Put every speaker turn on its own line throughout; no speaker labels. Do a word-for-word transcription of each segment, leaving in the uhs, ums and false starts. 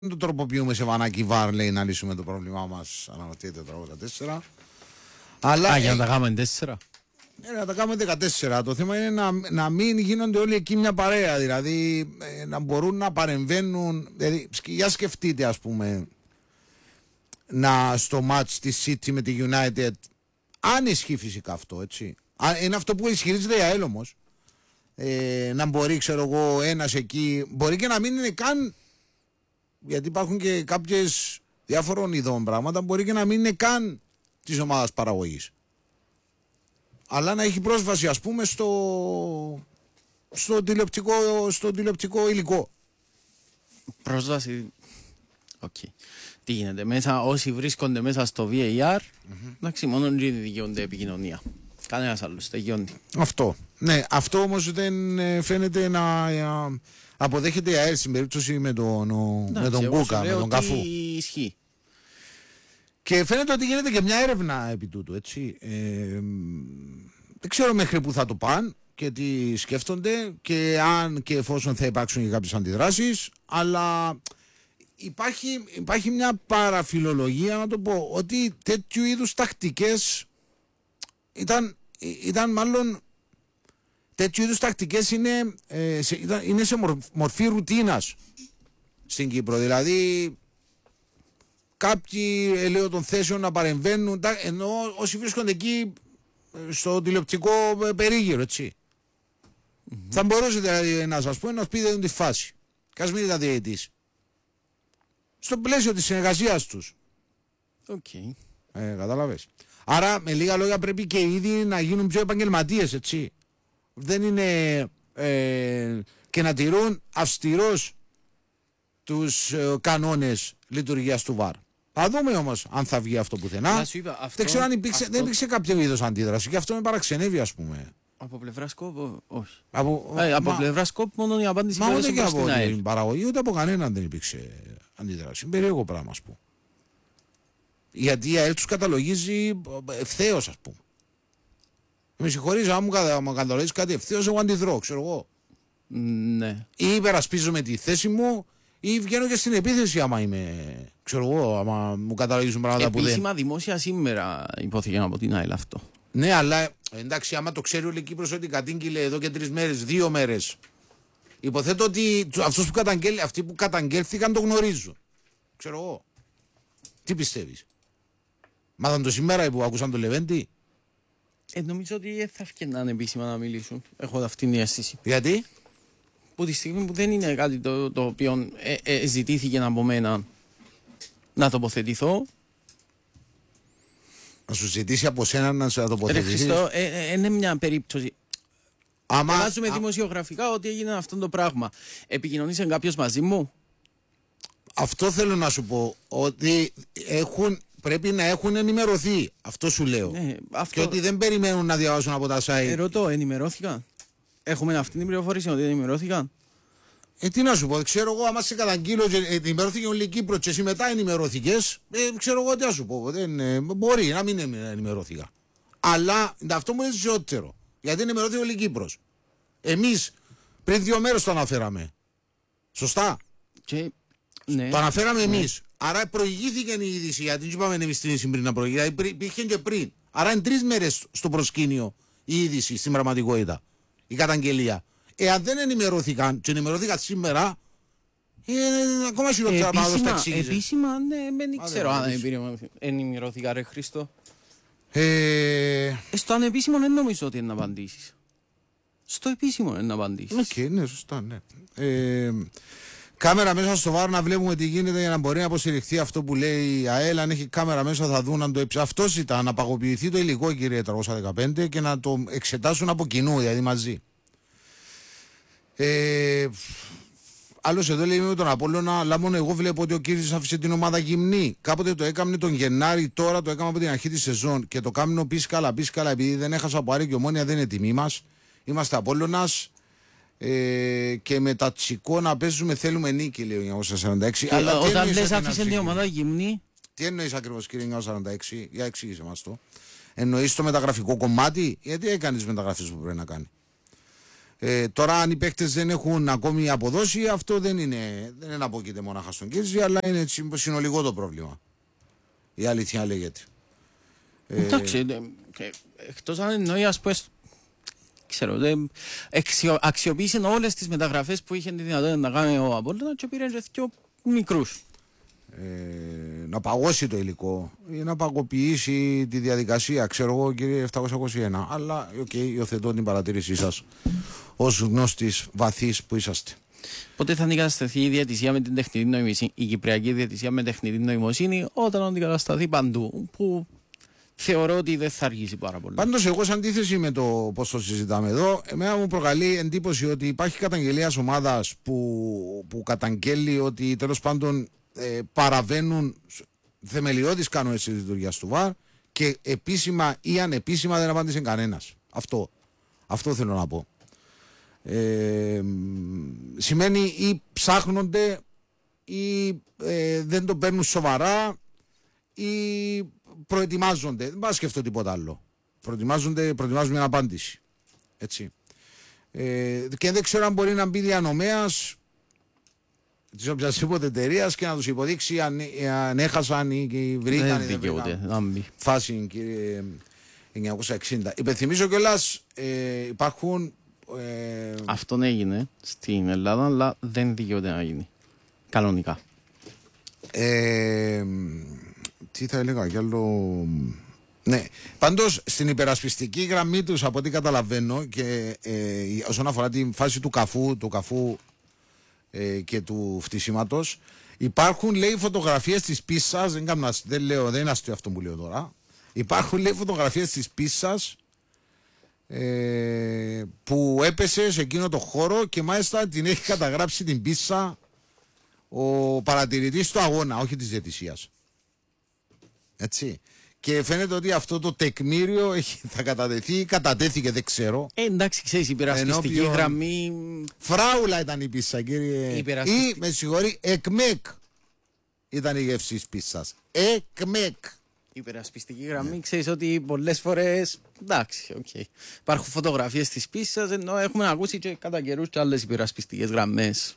Δεν το τροποποιούμε σε βανάκι βάρ, λέει, να λύσουμε το πρόβλημά μας. Αναρωτιέται το τέσσερα. Αλλά.
Α, για να τα κάνουμε τέσσερα.
Ε, να τα κάνουμε δεκατέσσερα. Το θέμα είναι να, να μην γίνονται όλοι εκεί μια παρέα. Δηλαδή ε, να μπορούν να παρεμβαίνουν. Δηλαδή, για σκεφτείτε, ας πούμε, να στο match της City με τη United. Αν ισχύει φυσικά αυτό, έτσι. Είναι αυτό που ισχυρίζεται η ΑΕΛ όμως. Ε, να μπορεί, ξέρω εγώ, ένας εκεί. Μπορεί και να μην είναι καν. Γιατί υπάρχουν και κάποιες διάφορων ειδών πράγματα. Μπορεί και να μην είναι καν της ομάδας παραγωγής. Αλλά να έχει πρόσβαση, ας πούμε, στο, στο, τηλεοπτικό, στο τηλεοπτικό υλικό.
Πρόσβαση. Οκ. Okay. Τι γίνεται, μέσα, όσοι βρίσκονται μέσα στο βι έι αρ, mm-hmm. εντάξει, μόνο οι δικαιούνται επικοινωνία. Κανένας άλλος δεν δικαιώνται. Αυτό.
Ναι, αυτό όμως δεν φαίνεται να αποδέχεται η ΑΕΛ στην περίπτωση με τον,
εντάξει,
με τον Κούκα, με τον Καφού.
Ισχύει.
Και φαίνεται ότι γίνεται και μια έρευνα επί τούτου, έτσι. Ε, δεν ξέρω μέχρι που θα το πάνε και τι σκέφτονται και αν και εφόσον θα υπάρξουν και κάποιες αντιδράσεις, αλλά υπάρχει, υπάρχει μια παραφιλολογία, να το πω, ότι τέτοιου είδους τακτικές ήταν, ήταν μάλλον τέτοιου είδους τακτικές είναι, ε, σε, ήταν, είναι σε μορφή ρουτίνας στην Κύπρο. Δηλαδή κάποιοι ελαίω των θέσεων να παρεμβαίνουν, ενώ όσοι βρίσκονται εκεί στο τηλεοπτικό περίγυρο, έτσι. Mm-hmm. Θα μπορούσε δηλαδή να σας πω να πει δεν τη φάση. Κας μην τα διαιτής. Στο πλαίσιο της συνεργασίας τους.
Οκ. Okay.
Ε, κατάλαβες. Άρα με λίγα λόγια πρέπει και οι ίδιοι να γίνουν πιο επαγγελματίες, έτσι. Δεν είναι ε, και να τηρούν αυστηρός τους ε, κανόνες λειτουργίας του βαρ. Θα δούμε όμως αν θα βγει αυτό πουθενά.
Είπα, αυτό,
δεν ξέρω αν υπήρξε,
αυτό...
δεν υπήρξε κάποιο είδος αντίδραση και αυτό με παραξενεύει, ας πούμε.
Από πλευρά σκόπ, όχι.
Από,
ε, από
μα,
πλευρά σκόπ μόνο η απάντηση
μα ούτε και από
την
την παραγωγή ούτε από κανέναν δεν υπήρξε αντίδραση. Είναι περίεργο πράγμα, ας πούμε. Γιατί η ΑΕΛ τους καταλογίζει ευθέως, ας πούμε. Με συγχωρείς, αν μου καταλογίζεις κάτι ευθέως, εγώ αντιδρώ, ξέρω εγώ.
Ναι.
Ή υπερασπίζομαι τη θέση μου ή βγαίνω και στην επίθεση άμα είμαι, ξέρω εγώ, άμα μου καταλογίζουν πράγματα
επίσημα,
που δεν.
Επίσημα δημόσια σήμερα υπόθηκε από την ΑΕΛ αυτό.
Ναι, αλλά εντάξει, άμα το ξέρει όλη η Κύπρος ότι κατήγγειλε εδώ και τρεις μέρες, δύο μέρες, υποθέτω ότι αυτούς που καταγγέλ, αυτοί που καταγγέλθηκαν το γνωρίζουν. Ξέρω εγώ. Τι πιστεύεις? Μάθαν το σήμερα που άκουσαν το Λεβέντη?
Ε, νομίζω ότι θα φτιανάν επίσημα να μιλήσουν. Έχω αυτήν την αίσθηση.
Γιατί?
Που τη στιγμή που δεν είναι κάτι το, το οποίο ε, ε, ζητήθηκε από μένα να τοποθετηθώ.
Να σου ζητήσει από σένα να σε τοποθετήσεις.
Ρε Χριστό, ε, ε, είναι μια περίπτωση.
Άμα...
Βάζουμε α... δημοσιογραφικά ότι έγινε αυτό το πράγμα. Επικοινωνήσε κάποιος μαζί μου?
Αυτό θέλω να σου πω. Ότι έχουν, πρέπει να έχουν ενημερωθεί. Αυτό σου λέω.
Ναι, αυτό...
Και ότι δεν περιμένουν να διαβάσουν από τα site.
Ερωτώ, ενημερώθηκαν? Έχουμε αυτή την πληροφορία ότι ενημερώθηκαν?
Ε, τι να σου πω, ξέρω εγώ, άμα σε καταγγείλω και ενημερώθηκε όλη η Κύπρο και εσύ μετά ενημερώθηκες, ε, ξέρω εγώ τι να σου πω. Δεν, ε, μπορεί να μην ενημερώθηκα. Αλλά αυτό μου είναι ζωτικό. Γιατί ενημερώθηκε όλη η Κύπρος. Εμείς πριν δύο μέρες το αναφέραμε. Σωστά.
Και, ναι.
Το αναφέραμε
ναι.
εμείς. Άρα προηγήθηκε η είδηση, γιατί δεν είπαμε εμείς την είδηση πριν να προηγηθεί. Δηλαδή υπήρχε και πριν. Άρα είναι τρεις μέρες στο προσκήνιο η είδηση στην πραγματικότητα. Η καταγγελία. Εάν δεν ενημερώθηκαν και ενημερώθηκαν σήμερα, είναι ακόμα χειρότερα να δώσω τα εξήγηση.
Επίσημα, ναι, δεν ξέρω αν ενημερώθηκα, ρε Χρήστο.
Ε...
Ε, στο ανεπίσημο δεν νομίζω ότι είναι να απαντήσεις. Στο επίσημο είναι να απαντήσεις.
Οκ, okay, ναι, σωστά, ναι. Ε, κάμερα μέσα στο βάρ να βλέπουμε τι γίνεται για να μπορεί να αποστηριχθεί αυτό που λέει η ΑΕΛ. Αν έχει κάμερα μέσα θα δουν αν το έψει. Αυτός ήταν να παγωποιηθεί το υλικό, κύριε τριακόσια δεκαπέντε, και να το εξετάσουν από κοινού, δηλαδή μαζί. Ε, άλλος εδώ λέει με τον Απόλλωνα, αλλά μόνο εγώ βλέπω ότι ο κύριος άφησε την ομάδα γυμνή. Κάποτε το έκαμνε τον Γενάρη, τώρα το έκαμε από την αρχή της σεζόν. Και το κάμνο πίσκαλα, πίσκαλα, επειδή δεν έχασα από Άρη και Ομόνια, δεν είναι τιμή μας. Είμαστε Απόλλωνας. Ε, και με τα τσικό να παίζουμε θέλουμε νίκη, λέει ο εννιακόσια σαράντα έξι.
Και αλλά όταν λες άφησε την ομάδα γυμνή.
Τι εννοείς ακριβώς, κύριε εννιακόσια σαράντα έξι, για εξήγησε μας το. Εννοείς το μεταγραφικό κομμάτι, γιατί έκανες μεταγραφές που πρέπει να κάνει. Ε, τώρα, αν οι παίκτες δεν έχουν ακόμη αποδώσει, αυτό δεν είναι, δεν είναι απόκειται μονάχα στον Κίρτζη, αλλά είναι συνολικό το πρόβλημα. Η αλήθεια λέγεται.
Εντάξει, ε, εκτός αν εννοεί, ας πούμε, ξέρω, αξιοποίησε όλες τις μεταγραφές που είχε τη δυνατότητα να κάνει ο Απόλλωνας και πήρε και πιο μικρούς.
Ε, να παγώσει το υλικό ή να παγωποιήσει τη διαδικασία, ξέρω εγώ, κύριε επτακόσια είκοσι ένα. Αλλά, οκ, okay, υιοθετώ την παρατήρησή σας ως γνώστης βαθύς που είσαστε.
Πότε θα αντικατασταθεί η διαιτησία με την τεχνητή νοημοσύνη, η κυπριακή διαιτησία με τεχνητή νοημοσύνη, όταν αντικατασταθεί παντού, που θεωρώ ότι δεν θα αργήσει πάρα πολύ.
Πάντως, εγώ, σε αντίθεση με το πώς το συζητάμε εδώ, εμένα μου προκαλεί εντύπωση ότι υπάρχει καταγγελία ομάδας που, που καταγγέλει ότι τέλος πάντων ε, παραβαίνουν θεμελιώδεις κανόνες της λειτουργίας του ΒΑΡ και επίσημα ή ανεπίσημα δεν απάντησε κανένας. Αυτό, αυτό θέλω να πω. Ε, σημαίνει ή ψάχνονται ή ε, δεν το παίρνουν σοβαρά ή προετοιμάζονται. Δεν πάω να σκεφτώ τίποτα άλλο. Προετοιμάζονται, προετοιμάζουν μια απάντηση. Έτσι. Ε, και δεν ξέρω αν μπορεί να μπει διανομέας της οποιασδήποτε εταιρείας και να τους υποδείξει αν, αν έχασαν ή βρήκαν ή δεν βρήκαν φάση, κύριε εννιακόσια εξήντα. Υπενθυμίζω κιόλας ε, υπάρχουν ε,
αυτόν έγινε στην Ελλάδα, αλλά δεν δικαιούται να γίνει κανονικά.
Ε, τι θα έλεγα κι άλλο. Ναι, πάντως στην υπερασπιστική γραμμή τους, από ό,τι καταλαβαίνω, και ε, όσον αφορά τη φάση του καφού, του καφού ε, και του φτυσίματος, υπάρχουν, λέει, φωτογραφίες της πίσας. Δεν, κάνω, δεν, λέω, δεν είναι αστείο αυτό που λέω τώρα. Υπάρχουν, λέει, φωτογραφίες της πίσας ε, που έπεσε σε εκείνο το χώρο και μάλιστα την έχει καταγράψει την πίσα ο παρατηρητής του αγώνα, όχι της διαιτησίας. Έτσι. Και φαίνεται ότι αυτό το τεκμήριο έχει, θα κατατεθεί ή κατατέθηκε, δεν ξέρω.
Ε, εντάξει, ξέρεις, η υπερασπιστική Ενώπιον... γραμμή.
Φράουλα ήταν η πίσσα, κύριε.
Υπερασπιστη...
Ή, με συγχωρεί, εκμεκ ήταν η γεύση της πίссας. Εκμεκ.
Η υπερασπιστική γραμμή, yeah. Ξέρεις ότι πολλές φορές. Εντάξει, οκ. Okay. Υπάρχουν φωτογραφίες της πίσσας, ενώ έχουμε ακούσει και κατά καιρούς και άλλες υπερασπιστικές γραμμές.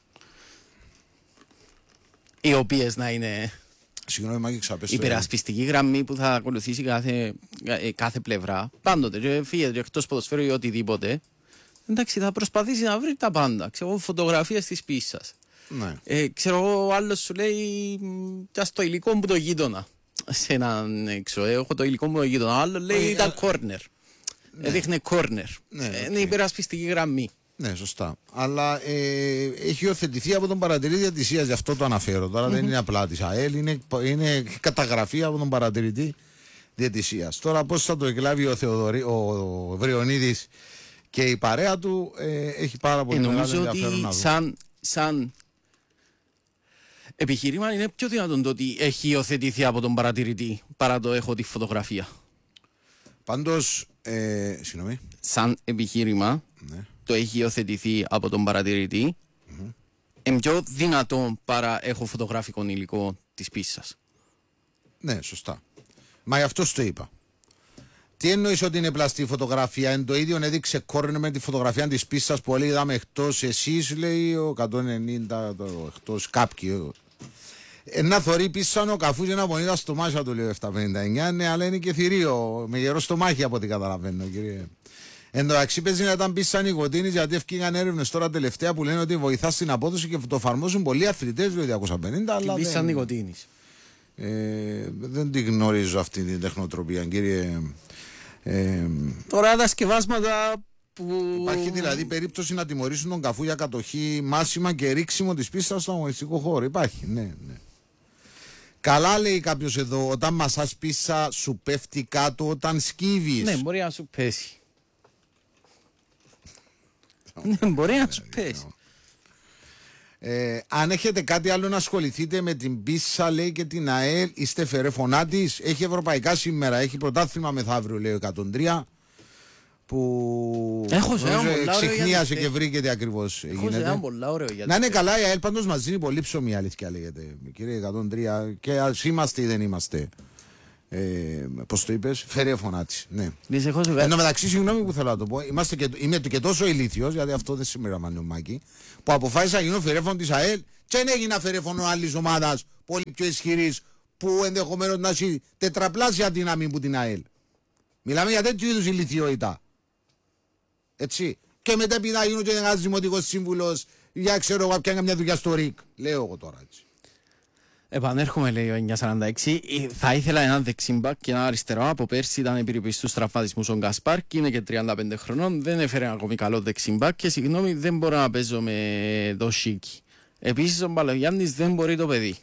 Οι οποίες να είναι.
Συγγνώμη, Μάκη, ξαπέστω.
Η υπερασπιστική γραμμή που θα ακολουθήσει κάθε, κάθε πλευρά, πάντοτε, και φύγεται εκτός ποδοσφαίρου ή οτιδήποτε, εντάξει, θα προσπαθήσει να βρει τα πάντα. Ξέρω, φωτογραφίες της πίσας.
Ναι.
Ε, ξέρω, ο άλλος σου λέει, και στο υλικό μου το γείτονα. Σε έναν έξω, έχω το υλικό μου το γείτονα. Ο άλλος λέει, ήταν κόρνερ. Ναι. Έδειχνε κόρνερ. Ναι, okay. Είναι υπερασπιστική γραμμή.
Ναι, σωστά. Αλλά ε, έχει υιοθετηθεί από τον παρατηρητή διαιτησίας, γι' αυτό το αναφέρω. Τώρα mm-hmm. δεν είναι απλά της ΑΕΛ, είναι, είναι καταγραφή από τον παρατηρητή διαιτησίας. Τώρα πώς θα το εκλάβει ο, Θεοδωρή, ο Βριονίδης και η παρέα του, ε, έχει πάρα πολύ ε, μεγάλο ενδιαφέρον να δω.
Σαν, σαν επιχείρημα είναι πιο δυνατόν το ότι έχει υιοθετηθεί από τον παρατηρητή παρά το έχω τη φωτογραφία.
Πάντως, ε, συγγνώμη.
Σαν επιχείρημα, ναι. Το έχει υιοθετηθεί από τον παρατηρητή, mm-hmm. είναι πιο δυνατό παρά έχω φωτογραφικό υλικό της πίσας.
Ναι, σωστά. Μα γι' αυτό το είπα. Τι εννοείς ότι είναι πλαστή φωτογραφία? Εν το ίδιο έδειξε κόρνερ με τη φωτογραφία της πίσας που όλοι είδαμε εκτός εσείς, λέει, ο εκατόν ενενήντα, το, εκτός κάποιοι. Ένα θωρεί πίσαν ο Καφούς και να πονίδα στο μάχη, του λέω επτακόσια πενήντα εννιά, ναι, αλλά είναι και θηρίο, με γερό στο μάχη από ό,τι καταλαβαίνω, κύριε. Εν τω μεταξύ παίζει να ήταν πίσσα νοικοτήνης, γιατί έφυγαν έρευνες τώρα τελευταία που λένε ότι βοηθά στην απόδοση και το εφαρμόζουν πολλοί αθλητές του διακόσια πενήντα.
Αλλά πίσσα δεν... νοικοτήνης.
Ε, δεν την γνωρίζω αυτή την τεχνοτροπία, κύριε. Ε,
τώρα τα σκευάσματα που.
Υπάρχει δηλαδή περίπτωση να τιμωρήσουν τον Καφού για κατοχή, μάσιμα και ρίξιμο της πίστας στον αγωνιστικό χώρο. Υπάρχει, ναι, ναι. Καλά, λέει κάποιος εδώ, όταν μασάς πίσα σου πέφτει κάτω όταν σκύβεις.
Ναι, μπορεί να σου πέσει. Ναι, μπορεί να σου πέσει.
Ε, αν έχετε κάτι άλλο να ασχοληθείτε με την πίσα, λέει, και την ΑΕΛ, είστε φερέφωνά της. Έχει ευρωπαϊκά σήμερα, έχει πρωτάθλημα μεθαύριο, λέει, ο εκατόν τρία. Που
έχω σε ένα
ξεχνίασε και βρήκε ακριβώς γίνεται. Να είναι καλά, η ΑΕΛ πάντως μας δίνει πολύ ψωμί, αλήθεια λέγεται, κύριε εκατόν τρία, και ας είμαστε ή δεν είμαστε. Ε, πώς το είπες, Φερέ Φωνάτσι. Ναι.
Δυστυχώς,
Εν τω μεταξύ, συγγνώμη που θέλω να το πω, είμαστε και, είμαι και τόσο ηλίθιος, γιατί αυτό δεν σήμερα μανιωμάκι, που αποφάσισα να γίνω φερέφωνο της ΑΕΛ και δεν έγινα φερέφωνο άλλης ομάδας πολύ πιο ισχυρής που ενδεχομένως να έχει τετραπλάσια δύναμη που την ΑΕΛ. Μιλάμε για τέτοιου είδους ηλιθιότητα. Έτσι. Και μετά επειδή να γίνω και ένας δημοτικός σύμβουλος για ξέρω εγώ πιάνε μια δουλειά στο ΡΙΚ. Λέω εγώ τώρα έτσι.
Επανέρχομαι, λέει ο εννιακόσια σαράντα έξι. Θα ήθελα έναν δεξιμπάκ και ένα αριστερό. Από πέρσι ήταν επιρρεπής στους τραυματισμούς ο Γκασπάρ και είναι και τριάντα πέντε χρονών. Δεν έφερε ακόμη καλό δεξιμπάκ και συγγνώμη, δεν μπορώ να παίζω με το Σίκι. Επίσης ο Μπαλογιάννης δεν μπορεί το παιδί.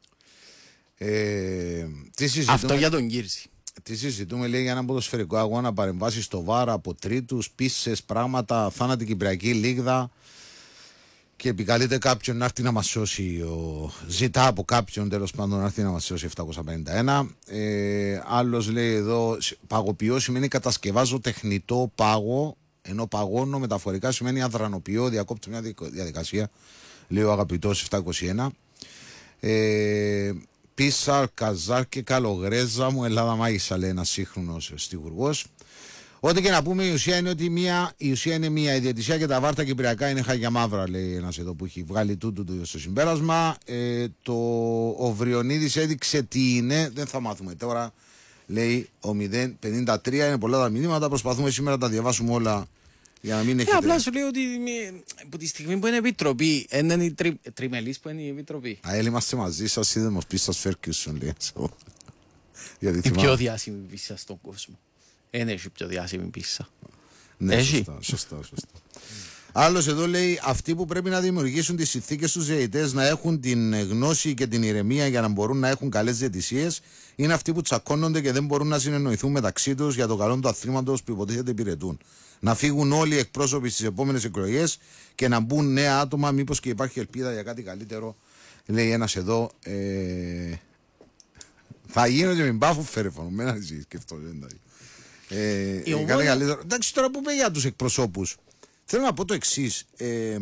Ε, τι συζητούμε,
αυτό για τον Κύρση.
Τι συζητούμε, λέει, για έναν ποδοσφαιρικό αγώνα, παρεμβάσει στο βάρα από τρίτους, πίσες, πράγματα, θάνατη Κυπριακή Λίγδα. Και επικαλείται κάποιον να έρθει να μας σώσει, ο... ζητά από κάποιον τέλος πάντων να έρθει να μας σώσει επτακόσια πενήντα ένα. Ε, άλλος λέει εδώ, παγωποιώ σημαίνει κατασκευάζω τεχνητό πάγο, ενώ παγώνω μεταφορικά σημαίνει αδρανοποιώ, διακόπτω μια διαδικασία, λέει ο αγαπητός επτακόσια είκοσι ένα. Ε, Πίσαρ, Καζάρ και Καλογρέζα μου, Ελλάδα μάγισσα, λέει ένας σύγχρονος στιγουργός. Ό,τι και να πούμε, η ουσία είναι ότι μία, η ουσία είναι μία. Η διαιτησία και τα βάρτα κυπριακά είναι χάγια μαύρα, λέει ένας εδώ που έχει βγάλει τούτο το στο συμπέρασμα. Ε, το, ο Βριονίδης έδειξε τι είναι, δεν θα μάθουμε τώρα. Λέει ο μηδέν πενήντα τρία, είναι πολλά τα μηνύματα. Προσπαθούμε σήμερα να τα διαβάσουμε όλα για να μην έχετε.
Ε, απλά σου λέω ότι από τη στιγμή που είναι επιτροπή, είναι η τρι, τριμελής που είναι η επιτροπή.
Α, είμαστε μαζί σας, είδε μας πίσας Φέρκιουσον, λέει.
Η πιο διάσημη πίσσα στον κόσμο. Δεν έχει πιο διάσημη πίσσα.
Ναι, έχει. Σωστά, σωστά, σωστά. Άλλος εδώ λέει, αυτοί που πρέπει να δημιουργήσουν τις συνθήκες στους διαιτητές να έχουν την γνώση και την ηρεμία για να μπορούν να έχουν καλές διαιτησίες, είναι αυτοί που τσακώνονται και δεν μπορούν να συνεννοηθούν μεταξύ τους για το καλό του αθλήματος που υποτίθεται υπηρετούν. Να φύγουν όλοι οι εκπρόσωποι στις επόμενες εκλογές και να μπουν νέα άτομα, μήπως και υπάρχει ελπίδα για κάτι καλύτερο, λέει ένας εδώ. Ε... Θα γίνω και με μπάφου φέρεφωνο, μένα εσύ σκεφτώ. Ε, ομόνια... Εντάξει, τώρα που είπε για τους εκπροσώπους, θέλω να πω το εξής. Ε,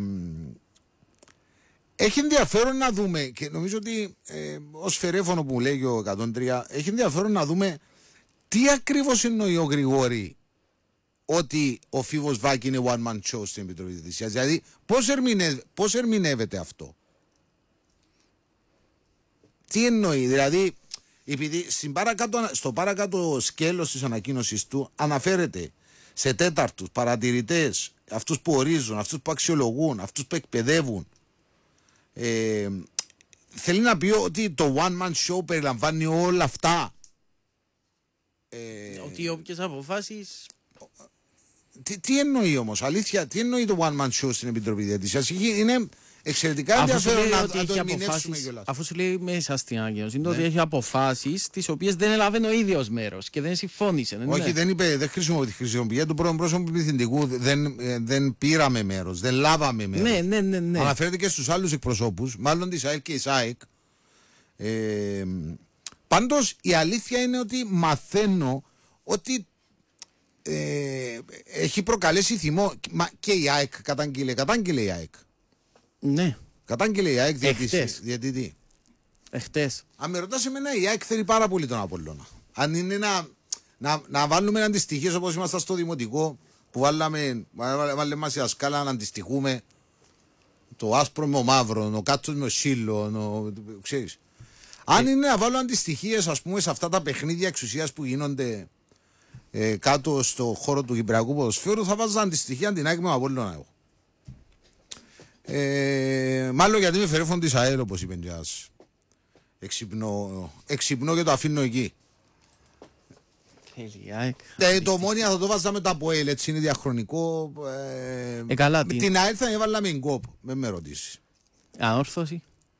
έχει ενδιαφέρον να δούμε, και νομίζω ότι ε, ως φερέφωνο που λέει ο εκατόν τρία, έχει ενδιαφέρον να δούμε τι ακριβώς εννοεί ο Γρηγόρη ότι ο Φίβος Βάκη είναι one man show στην Επιτροπή Διαιτησίας. Δηλαδή, πώς, ερμηνε... πώς ερμηνεύεται αυτό. Τι εννοεί, δηλαδή. Επειδή στην παρακάτω, στο παρακάτω σκέλος της ανακοίνωσης του αναφέρεται σε τέταρτους, παρατηρητές, αυτούς που ορίζουν, αυτούς που αξιολογούν, αυτούς που εκπαιδεύουν. Ε, θέλει να πει ότι το one man show περιλαμβάνει όλα αυτά.
Ε, ότι όποιες αποφάσεις...
Τι, τι εννοεί όμως, αλήθεια, τι εννοεί το one man show στην Επιτροπή Διαιτησίας. Είναι... εξαιρετικά ενδιαφέρον να, να το ερμηνεύσουμε κιόλας.
Αφού σου λέει μέσα στην ανακοίνωση είναι ότι έχει αποφάσεις τις οποίες δεν έλαβε ο ίδιος μέρος και δεν συμφώνησε. Δεν
Όχι,
είναι.
δεν είπε, δεν χρησιμοποιεί τη χρησιμοποιία του πρώτου πρόσωπου πληθυντικού. Δεν, δεν πήραμε μέρος, δεν λάβαμε μέρος.
Ναι, ναι, ναι, ναι.
Αναφέρεται και στους άλλους εκπροσώπους, μάλλον της ΑΕΛ και της ΑΕΚ. Ε, πάντως η αλήθεια είναι ότι μαθαίνω ότι ε, έχει προκαλέσει θυμό. Μα και η ΑΕΚ κατάγγειλε, κατάγγειλε η ΑΕΚ.
Ναι.
Κατάγγειλε η ΑΕΚ διαιτητή.
Εχτες.
Αν με ρωτάς εμένα, η ΑΕΚ θέλει πάρα πολύ τον Απόλλωνα. Αν είναι να, να, να βάλουμε αντιστοιχίες όπως είμαστε στο δημοτικό, που βάλαμε, βάλαμε μας η σκάλα να αντιστοιχούμε το άσπρο με ο μαύρο, ο κάτσος με ο σύλλο, ξέρεις. Αν είναι να βάλω αντιστοιχίες, ας πούμε, σε αυτά τα παιχνίδια εξουσίας που γίνονται ε, κάτω στο χώρο του Κυπριακού ποδοσφαίρου, θα βάζω αντιστοιχεία την ΑΕΚ με τον Απόλλωνα εγώ. Ε, μάλλον γιατί είμαι φερέφων της ΑΕΛ, όπως είπε ένας. Εξυπνώ, εξυπνώ και το αφήνω εκεί. Ε, το Ομόνια θα το βάζαμε τα από ΑΕΛ, έτσι είναι διαχρονικό. Ε,
ε, καλά,
την τι... ΑΕΛ θα έβαλα με γκόπ, με με ρωτήσει.
Ανόρθωση.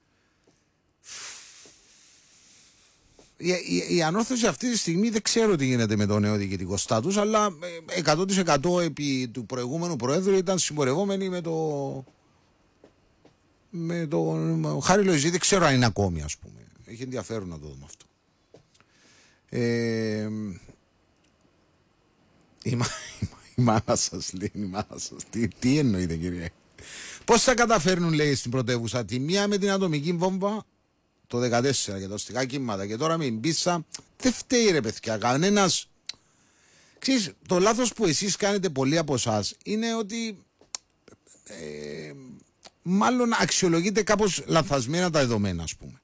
Η, η, η ανόρθωση αυτή τη στιγμή δεν ξέρω τι γίνεται με το νέο διοικητικό στάτους, αλλά εκατό τοις εκατό επί του προηγούμενου Προέδρου ήταν συμπορευόμενοι με το... με τον Χάρη Λοϊζή, δεν ξέρω αν είναι ακόμη, ας πούμε. Έχει ενδιαφέρον να το δούμε αυτό. Ε, η, μα, η μάνα σας λέει, η μάνα σας. Τι, τι εννοείται, κύριε. Πώς θα καταφέρνουν, λέει, στην πρωτεύουσα τη μία με την ατομική βόμβα, δεκατρία δεκατέσσερα και τα οστικά κύματα και τώρα με την πίσσα, δεν φταίει ρε παιδιά. Κανένας. Ξέρεις, το λάθος που εσείς κάνετε πολλοί από εσάς είναι ότι ε, μάλλον αξιολογείτε κάπως λανθασμένα τα δεδομένα, ας πούμε.